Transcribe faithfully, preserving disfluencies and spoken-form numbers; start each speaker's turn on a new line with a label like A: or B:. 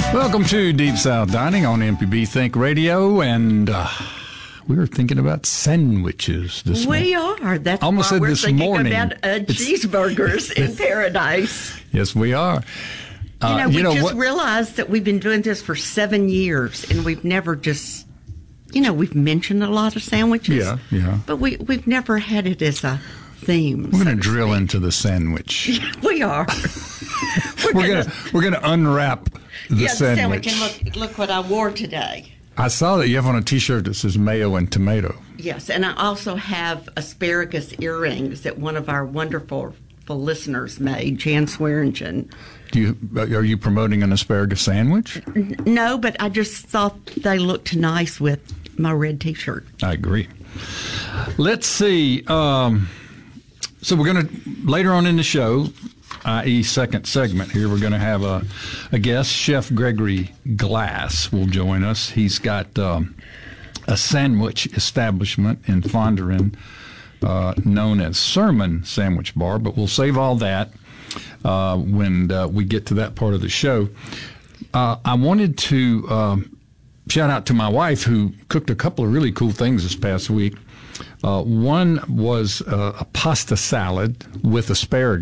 A: Welcome to Deep South Dining on M P B Think Radio, and uh, we were thinking about sandwiches this morning.
B: We are. That's
A: Almost
B: why
A: said
B: we're
A: this
B: thinking
A: morning.
B: about uh, cheeseburgers in paradise.
A: Yes, we are. Uh,
B: You know, we
A: you know
B: just
A: what?
B: realized that we've been doing this for seven years, and we've never just, you know, we've mentioned a lot of sandwiches.
A: Yeah, yeah.
B: But we, we've never had it as a theme.
A: We're
B: so
A: going to
B: to
A: drill
B: speak.
A: into the sandwich.
B: We are.
A: We're going to we're going to unwrap the
B: yeah, the
A: sandwich.
B: sandwich. And look, look what I wore today.
A: I saw that you have on a T-shirt that says mayo and tomato.
B: Yes, and I also have asparagus earrings that one of our wonderful listeners made, Jan Swearingen.
A: Do you are you promoting an asparagus sandwich?
B: No, but I just thought they looked nice with my red T-shirt.
A: I agree. Let's see. Um, so we're going to, later on in the show, that is second segment here, we're going to have a, a guest. Chef Gregory Glass will join us. He's got um, a sandwich establishment in Fondren uh, known as Sermon Sandwich Bar, but we'll save all that uh, when uh, we get to that part of the show. Uh, I wanted to um, shout out to my wife, who cooked a couple of really cool things this past week. Uh, one was uh, a pasta salad with asparagus.